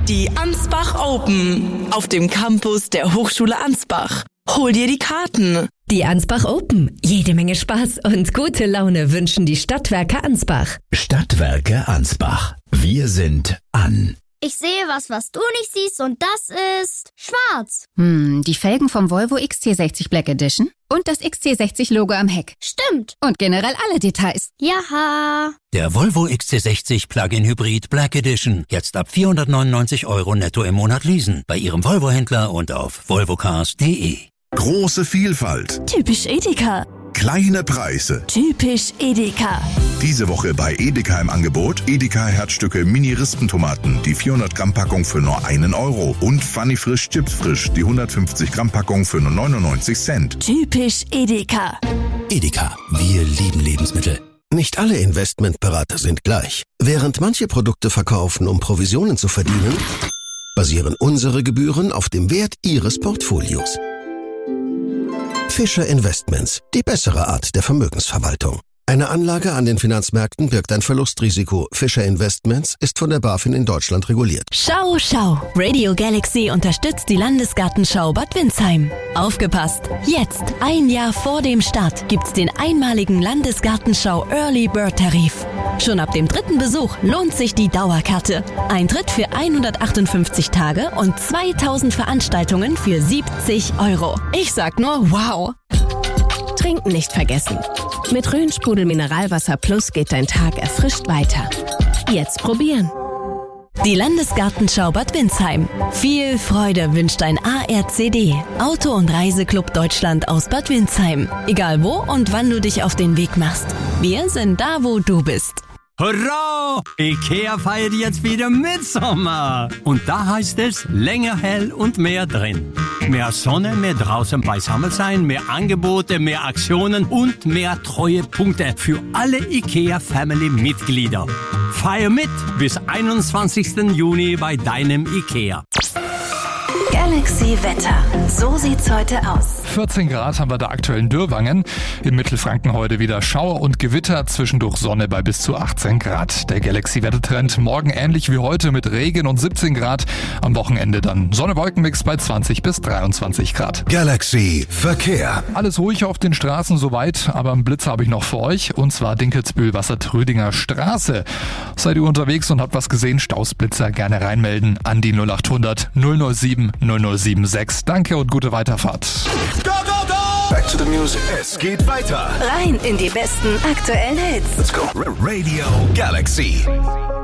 Die Ansbach Open auf dem Campus der Hochschule Ansbach. Hol dir die Karten. Die Ansbach Open. Jede Menge Spaß und gute Laune wünschen die Stadtwerke Ansbach. Stadtwerke Ansbach. Wir sind an. Ich sehe was du nicht siehst und das ist schwarz. Die Felgen vom Volvo XC60 Black Edition und das XC60-Logo am Heck. Stimmt. Und generell alle Details. Jaha. Der Volvo XC60 Plug-in Hybrid Black Edition. Jetzt ab 499 € netto im Monat leasen. Bei Ihrem Volvo-Händler und auf volvocars.de. Große Vielfalt. Typisch Edeka. Kleine Preise. Typisch Edeka. Diese Woche bei Edeka im Angebot Edeka Herzstücke Mini-Rispentomaten, die 400 Gramm Packung für nur 1 Euro und Funny Frisch Chips Frisch, die 150 Gramm Packung für nur 99 Cent. Typisch Edeka. Edeka, wir lieben Lebensmittel. Nicht alle Investmentberater sind gleich. Während manche Produkte verkaufen, um Provisionen zu verdienen, basieren unsere Gebühren auf dem Wert Ihres Portfolios. Fischer Investments, die bessere Art der Vermögensverwaltung. Eine Anlage an den Finanzmärkten birgt ein Verlustrisiko. Fischer Investments ist von der BaFin in Deutschland reguliert. Schau, schau. Radio Galaxy unterstützt die Landesgartenschau Bad Windsheim. Aufgepasst! Jetzt, ein Jahr vor dem Start, gibt's den einmaligen Landesgartenschau Early Bird Tarif. Schon ab dem 3. Besuch lohnt sich die Dauerkarte. Eintritt für 158 Tage und 2000 Veranstaltungen für 70 €. Ich sag nur wow! Trinken nicht vergessen. Mit Rhön-Sprudel Mineralwasser Plus geht dein Tag erfrischt weiter. Jetzt probieren. Die Landesgartenschau Bad Windsheim. Viel Freude wünscht ein ARCD, Auto- und Reiseclub Deutschland aus Bad Windsheim. Egal wo und wann du dich auf den Weg machst. Wir sind da, wo du bist. Hurra! Ikea feiert jetzt wieder Mitsommer. Und da heißt es länger hell und mehr drin. Mehr Sonne, mehr draußen beisammen sein, mehr Angebote, mehr Aktionen und mehr Treuepunkte für alle Ikea-Family-Mitglieder. Feier mit bis 21. Juni bei deinem Ikea. Galaxy Wetter. So sieht's heute aus. 14 Grad haben wir da aktuell in Dürrwangen. In Mittelfranken heute wieder Schauer und Gewitter, zwischendurch Sonne bei bis zu 18 Grad. Der Galaxy-Wettertrend morgen ähnlich wie heute mit Regen und 17 Grad. Am Wochenende dann Sonne-Wolkenmix bei 20 bis 23 Grad. Galaxy Verkehr. Alles ruhig auf den Straßen soweit, aber einen Blitz habe ich noch für euch. Und zwar Dinkelsbühl-Wassertrödinger Straße. Seid ihr unterwegs und habt was gesehen? Stausblitzer gerne reinmelden an die 0800 007 0076. Danke und gute Weiterfahrt. Go, go, go! Back to the music. Es geht weiter. Rein in die besten aktuellen Hits. Let's go. Radio Galaxy.